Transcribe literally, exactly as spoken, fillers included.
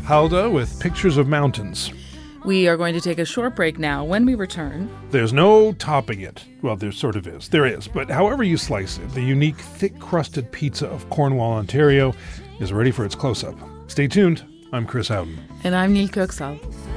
Halda with Pictures of Mountains. We are going to take a short break now. When we return... There's no topping it. Well, there sort of is. There is. But however you slice it, the unique thick-crusted pizza of Cornwall, Ontario is ready for its close-up. Stay tuned. I'm Chris Houghton. And I'm Neil Kirksall.